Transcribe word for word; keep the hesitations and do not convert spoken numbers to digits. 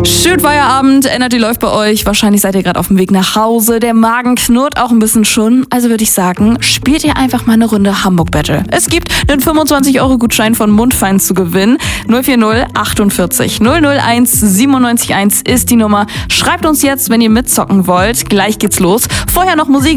Schön Feierabend, Energy läuft bei euch. Wahrscheinlich seid ihr gerade auf dem Weg nach Hause. Der Magen knurrt auch ein bisschen schon. Also würde ich sagen, spielt ihr einfach mal eine Runde Hamburg Battle. Es gibt einen fünfundzwanzig Euro Gutschein von Mundfein zu gewinnen. null vier null achtundvierzig null null eins siebenundneunzig eins ist die Nummer. Schreibt uns jetzt, wenn ihr mitzocken wollt. Gleich geht's los. Vorher noch Musik